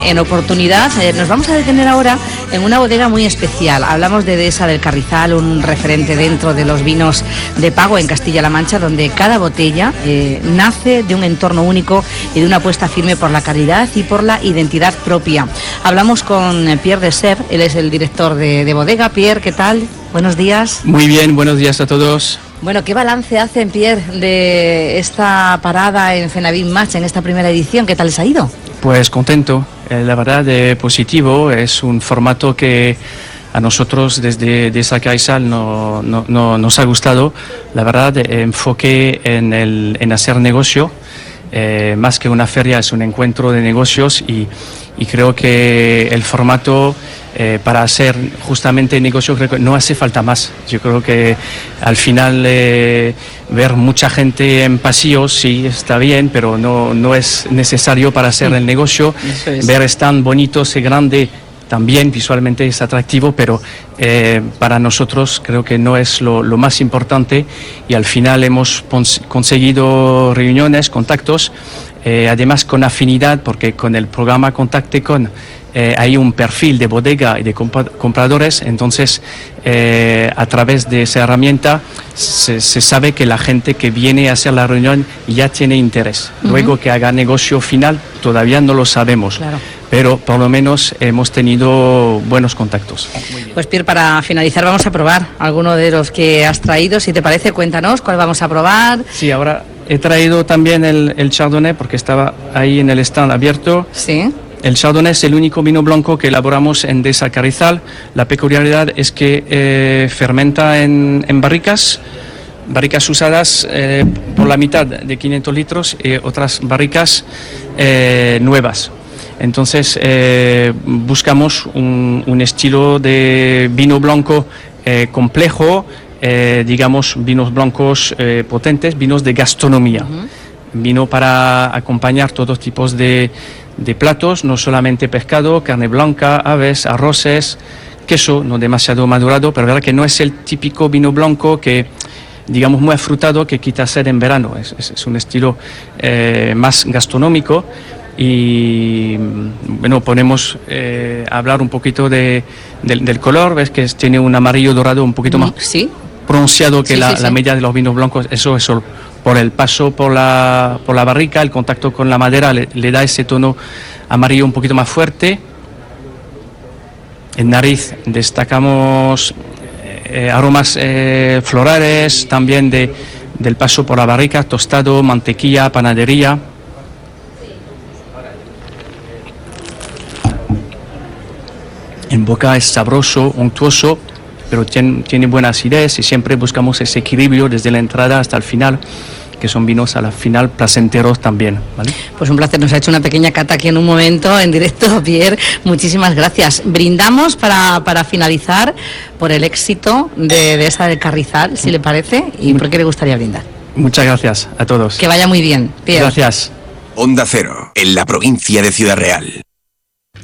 En oportunidad, nos vamos a detener ahora en una bodega muy especial. Hablamos de Dehesa del Carrizal, un referente dentro de los vinos de pago en Castilla-La Mancha, donde cada botella nace de un entorno único y de una apuesta firme por la calidad y por la identidad propia. Hablamos con Pierre Dessert, él es el director de bodega. Pierre, ¿qué tal? Buenos días. Muy bien, buenos días a todos. Bueno, ¿qué balance hacen, Pierre, de esta parada en Fenavin Match, en esta primera edición? ¿Qué tal les ha ido? Pues contento, la verdad positivo, es un formato que a nosotros desde Dehesa Carrizal nos ha gustado, la verdad, enfoque en hacer negocio, más que una feria es un encuentro de negocios y creo que el formato para hacer justamente negocio creo que no hace falta más. Yo creo que al final ver mucha gente en pasillos sí está bien, pero no es necesario para hacer el negocio. Ver stand bonitos y grande también visualmente es atractivo, pero para nosotros creo que no es lo más importante, y al final hemos conseguido reuniones, contactos, además con afinidad, porque con el programa Contacte Con hay un perfil de bodega y de compradores, entonces a través de esa herramienta se sabe que la gente que viene a hacer la reunión ya tiene interés. Luego que haga negocio final todavía no lo sabemos. Claro. Pero por lo menos hemos tenido buenos contactos. Pues Pierre, para finalizar vamos a probar alguno de los que has traído. Si te parece, cuéntanos cuál vamos a probar. Sí, ahora he traído también el Chardonnay porque estaba ahí en el stand abierto. Sí. El Chardonnay es el único vino blanco que elaboramos en Dehesa Carrizal. La peculiaridad es que fermenta en barricas usadas por la mitad de 500 litros y otras barricas nuevas. Entonces buscamos un estilo de vino blanco complejo, digamos vinos blancos potentes, vinos de gastronomía. Vino para acompañar todos tipos de platos, no solamente pescado, carne blanca, aves, arroces, queso, no demasiado madurado, pero verdad que no es el típico vino blanco que, digamos, muy afrutado que quita sed en verano. Es un estilo más gastronómico. Y bueno, podemos hablar un poquito del color. Ves que tiene un amarillo dorado un poquito más pronunciado que la media de los vinos blancos. Eso es por el paso por la barrica, el contacto con la madera le da ese tono amarillo un poquito más fuerte. En nariz destacamos aromas florales, también del paso por la barrica, tostado, mantequilla, panadería. En boca es sabroso, untuoso, pero tiene buena acidez, y siempre buscamos ese equilibrio desde la entrada hasta el final, que son vinos a la final placenteros también, ¿vale? Pues un placer, nos ha hecho una pequeña cata aquí en un momento, en directo, Pierre, muchísimas gracias. Brindamos para finalizar por el éxito de Dehesa del Carrizal, si le parece, y por qué le gustaría brindar. Muchas gracias a todos. Que vaya muy bien, Pierre. Gracias. Onda Cero, en la provincia de Ciudad Real.